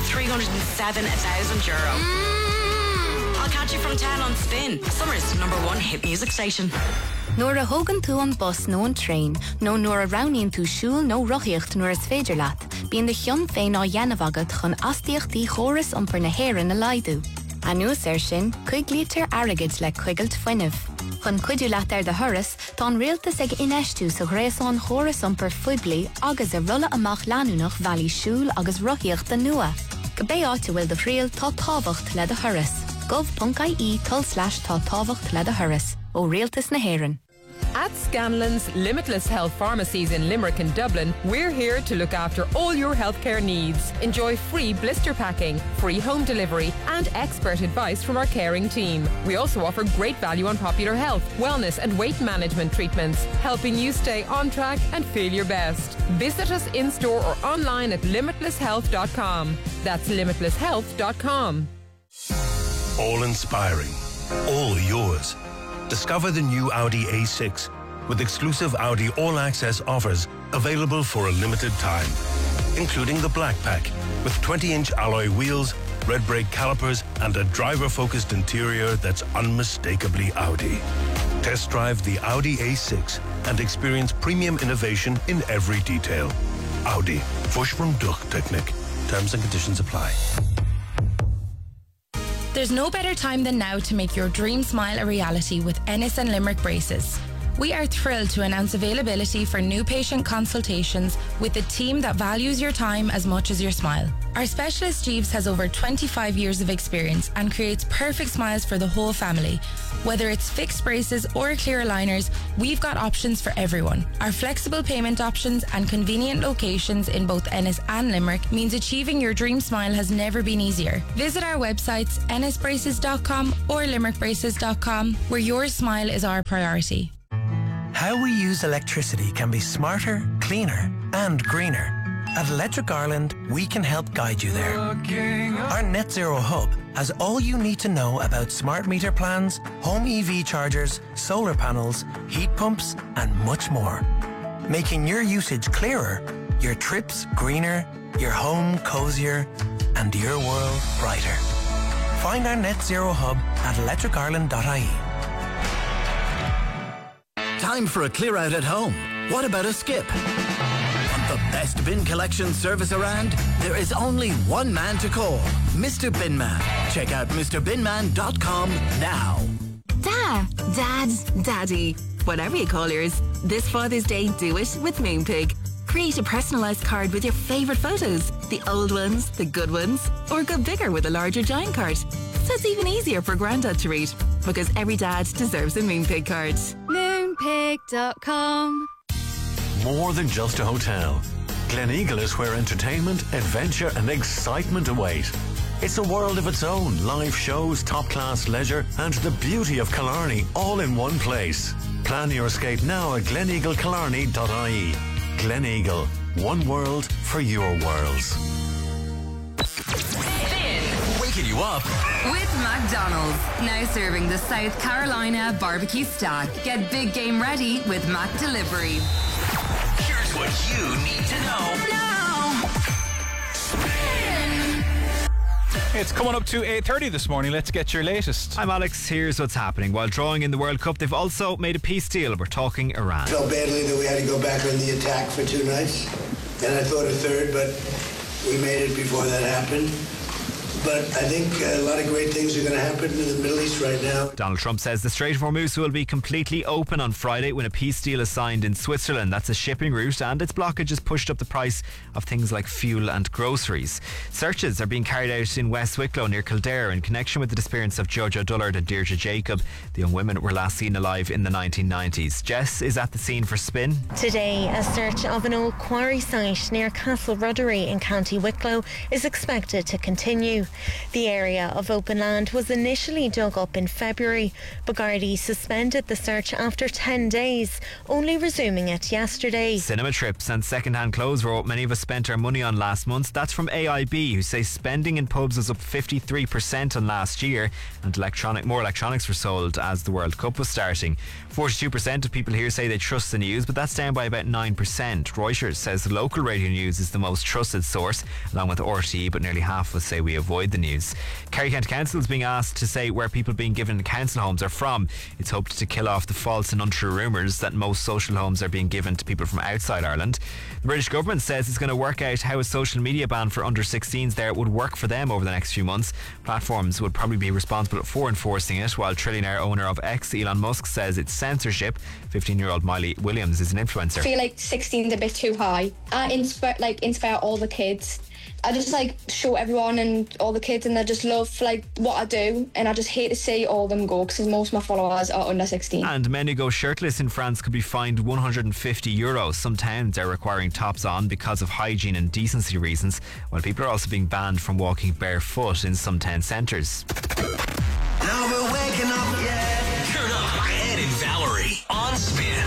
€307,000. I'll catch you from 10 on Spin, Summer's #1 hit music station. Nuair a hogan tú an bus nó an train, nó nuair a rounníonn tú siúl nó rothíocht nuair is féidir leat, bíonn de chion féin á dhéanamh agad chun astaíochtaí chóras iompar na hÉireann a laidú. Anuas sin, 5 lítir airgid le cuigailt foiinmh. Chun cuidiú leat ar de thuras, tá an rialtas ag ineistú sa ghréasán chóras iompar fuibli agus a rulla amach leanúnach bhealaí siúl agus rothíocht den nua. Go bé áte bhfuil de phríal tá tábhacht le de thuras. gov.ie/tá tábhacht le de thuras ó rialtas na hÉireann. At Scanlon's Limitless Health Pharmacies in Limerick and Dublin, we're here to look after all your healthcare needs. Enjoy free blister packing, free home delivery, and expert advice from our caring team. We also offer great value on popular health, wellness, and weight management treatments, helping you stay on track and feel your best. Visit us in store or online at limitlesshealth.com. That's limitlesshealth.com. All inspiring, all yours. Discover the new Audi A6 with exclusive Audi all-access offers available for a limited time, including the Black Pack with 20-inch alloy wheels, red brake calipers and a driver-focused interior that's unmistakably Audi. Test drive the Audi A6 and experience premium innovation in every detail. Audi. Vorsprung-Durchtechnik. Terms and conditions apply. There's no better time than now to make your dream smile a reality with Ennis and Limerick braces. We are thrilled to announce availability for new patient consultations with a team that values your time as much as your smile. Our specialist Jeeves has over 25 years of experience and creates perfect smiles for the whole family. Whether it's fixed braces or clear aligners, we've got options for everyone. Our flexible payment options and convenient locations in both Ennis and Limerick means achieving your dream smile has never been easier. Visit our websites ennisbraces.com or limerickbraces.com, where your smile is our priority. How we use electricity can be smarter, cleaner and greener. At Electric Ireland, we can help guide you there. Our Net Zero Hub has all you need to know about smart meter plans, home EV chargers, solar panels, heat pumps and much more. Making your usage clearer, your trips greener, your home cozier and your world brighter. Find our Net Zero Hub at electricireland.ie. Time for a clear out at home. What about a skip? Want the best bin collection service around? There is only one man to call, Mr. Binman. Check out MrBinman.com now. Dad, Daddy, whatever you call yours, this Father's Day do it with Moonpig. Create a personalised card with your favourite photos, the old ones, the good ones, or go bigger with a larger giant card. So it's even easier for Grandad to read, because every dad deserves a Moonpig card. Moonpig.com. More than just a hotel, Gleneagle is where entertainment, adventure and excitement await. It's a world of its own, live shows, top-class leisure and the beauty of Killarney all in one place. Plan your escape now at gleneaglecillarney.ie. Gleneagle, one world for your worlds. Waking you up with McDonald's, now serving the South Carolina barbecue stack. Get big game ready with Mac Delivery. Here's what you need to know now. It's coming up to 8:30 this morning. Let's get your latest. I'm Alex. Here's what's happening. While drawing in the World Cup, they've also made a peace deal. We're talking Iran. Felt badly that we had to go back on the attack for 2 nights. And I thought a third, but we made it before that happened. But I think a lot of great things are going to happen in the Middle East right now. Donald Trump says the Strait of Hormuz will be completely open on Friday when a peace deal is signed in Switzerland. That's a shipping route, and its blockage has pushed up the price of things like fuel and groceries. Searches are being carried out in West Wicklow near Kildare in connection with the disappearance of Jojo Dullard and Deirdre Jacob. The young women were last seen alive in the 1990s. Jess is at the scene for Spin. Today, a search of an old quarry site near Castle Ruddery in County Wicklow is expected to continue. The area of open land was initially dug up in February, but Gardaí suspended the search after 10 days, only resuming it yesterday. Cinema trips and second-hand clothes were what many of us spent our money on last month. That's from AIB, who say spending in pubs was up 53% on last year, and more electronics were sold as the World Cup was starting. 42% of people here say they trust the news, but that's down by about 9%. Reuters says the local radio news is the most trusted source, along with RTE, but nearly half of us say we avoid the news. Kerry County Council is being asked to say where people being given council homes are from. It's hoped to kill off the false and untrue rumours that most social homes are being given to people from outside Ireland. The British government says it's going to work out how a social media ban for under 16s there would work for them over the next few months. Platforms would probably be responsible for enforcing it, while trillionaire owner of X, Elon Musk, says it's censorship. 15-year-old Miley Williams is an influencer. I feel like 16 is a bit too high. I inspire all the kids. I just show everyone and all the kids, and they just love what I do, and I just hate to see all of them go because most of my followers are under 16. And men who go shirtless in France could be fined €150. Some towns are requiring tops on because of hygiene and decency reasons, while people are also being banned from walking barefoot in some town centres. Now we're waking up, yeah.